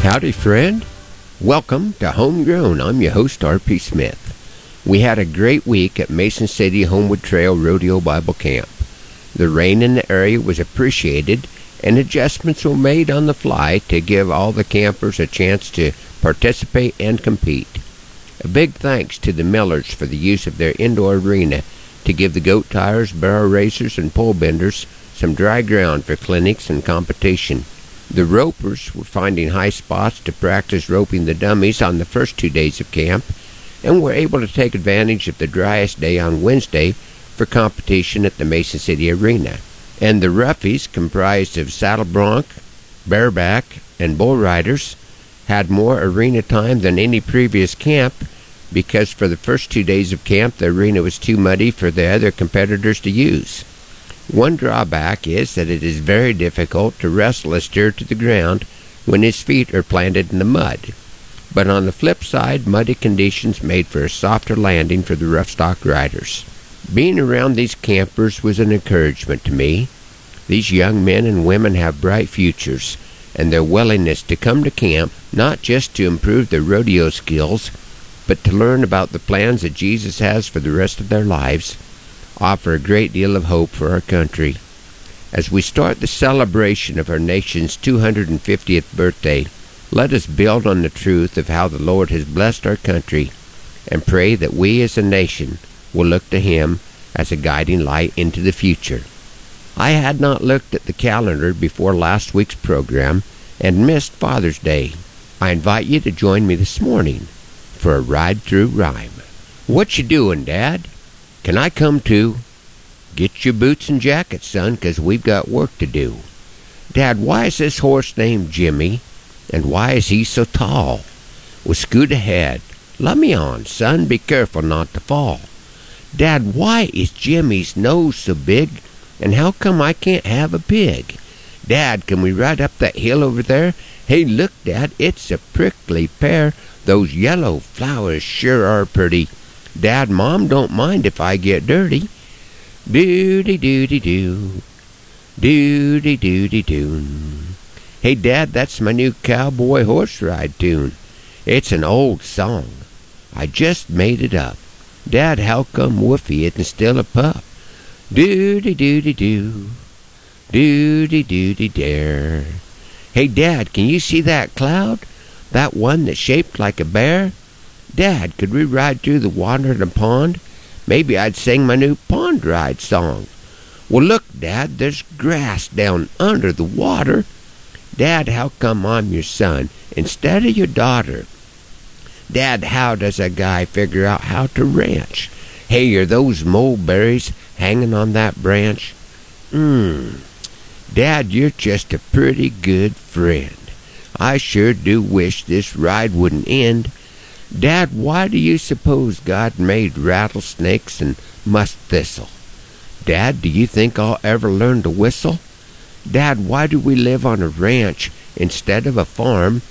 Howdy, friend. Welcome to Homegrown. I'm your host, R.P. Smith. We had a great week at Mason City Homewood Trail Rodeo Bible Camp. The rain in the area was appreciated, and adjustments were made on the fly to give all the campers a chance to participate and compete. A big thanks to the Millers for the use of their indoor arena to give the goat tires, barrel racers, and pole benders some dry ground for clinics and competition. The ropers were finding high spots to practice roping the dummies on the first 2 days of camp, and were able to take advantage of the driest day on Wednesday for competition at the Mason City Arena. And the roughies, comprised of saddle bronc, bareback, and bull riders, had more arena time than any previous camp, because for the first 2 days of camp the arena was too muddy for the other competitors to use. One drawback is that it is very difficult to wrestle a steer to the ground when his feet are planted in the mud. But on the flip side, muddy conditions made for a softer landing for the rough stock riders. Being around these campers was an encouragement to me. These young men and women have bright futures, and their willingness to come to camp not just to improve their rodeo skills, but to learn about the plans that Jesus has for the rest of their lives, offer a great deal of hope for our country. As we start the celebration of our nation's 250th birthday, let us build on the truth of how the Lord has blessed our country, and pray that we as a nation will look to Him as a guiding light into the future. I had not looked at the calendar before last week's program and missed Father's Day. I invite you to join me this morning for a ride through rhyme. What you doing, Dad? Can I come too? Get your boots and jacket, son, 'cause we've got work to do. Dad, why is this horse named Jimmy, and why is he so tall? Well, scoot ahead. Let me on, son. Be careful not to fall. Dad, why is Jimmy's nose so big, and how come I can't have a pig? Dad, can we ride up that hill over there? Hey, look, Dad, it's a prickly pear. Those yellow flowers sure are pretty. Dad, Mom don't mind if I get dirty. Doody-doody-doo. Doody-doody-doo. Hey, Dad, that's my new cowboy horse ride tune. It's an old song. I just made it up. Dad, how come Woofy isn't still a pup? Doody-doody-doo. Doody-doody-dare. Hey, Dad, can you see that cloud? That one that's shaped like a bear? Dad, could we ride through the water in a pond? Maybe I'd sing my new pond ride song. Well, look, Dad, there's grass down under the water. Dad, how come I'm your son instead of your daughter? Dad, how does a guy figure out how to ranch? Hey, are those mulberries hanging on that branch? Dad, you're just a pretty good friend. I sure do wish this ride wouldn't end. Dad, why do you suppose God made rattlesnakes and musk thistle? Dad, do you think I'll ever learn to whistle? Dad, why do we live on a ranch instead of a farm